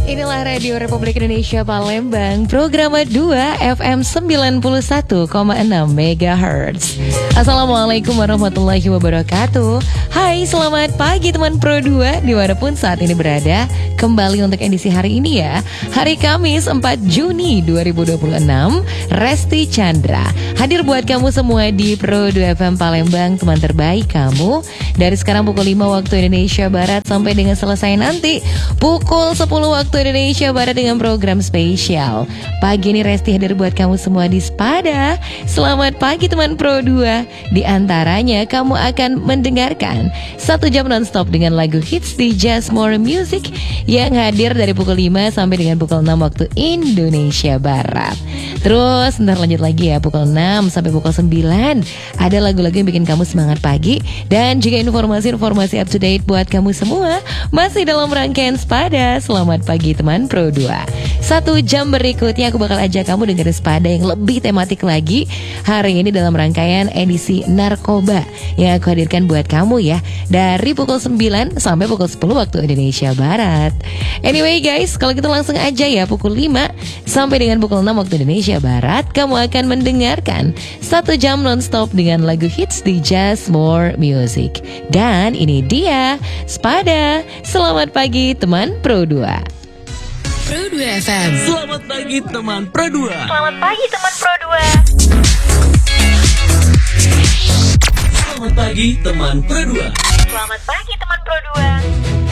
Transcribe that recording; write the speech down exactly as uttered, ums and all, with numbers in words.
Inilah Radio Republik Indonesia Palembang, program dua F M sembilan puluh satu koma enam Megahertz. Assalamualaikum warahmatullahi wabarakatuh. Hai, selamat pagi teman Pro dua dimanapun saat ini berada. Kembali untuk edisi hari ini ya, hari Kamis empat Juni dua ribu dua puluh enam. Resti Chandra hadir buat kamu semua di Pro dua F M Palembang, teman terbaik kamu. Dari sekarang pukul lima waktu Indonesia Barat sampai dengan selesai nanti pukul sepuluh waktu Indonesia Barat dengan program spesial. Pagi ini Resti hadir buat kamu semua di Spada. Selamat pagi teman Pro dua. Di antaranya kamu akan mendengarkan satu jam nonstop dengan lagu hits di Just More Music yang hadir dari pukul lima sampai dengan pukul enam waktu Indonesia Barat. Terus ntar lanjut lagi ya, pukul enam sampai pukul sembilan ada lagu-lagu yang bikin kamu semangat pagi. Dan juga informasi-informasi up to date buat kamu semua masih dalam rangkaian Spada. Selamat pagi teman Pro dua. Satu jam berikutnya aku bakal ajak kamu dengerin Spada yang lebih tematik lagi. Hari ini dalam rangkaian edisi Narkoba yang aku hadirkan buat kamu ya, dari pukul sembilan sampai pukul sepuluh waktu Indonesia Barat. Anyway guys, kalau gitu langsung aja ya, pukul lima sampai dengan pukul enam waktu Indonesia Barat kamu akan mendengarkan satu jam nonstop dengan lagu hits di Just More Music. Dan ini dia Spada. Selamat pagi teman Pro dua. Pro dua F M. Selamat pagi teman Pro dua. Selamat pagi teman Pro dua. Selamat pagi teman Pro dua. Selamat pagi teman Pro dua.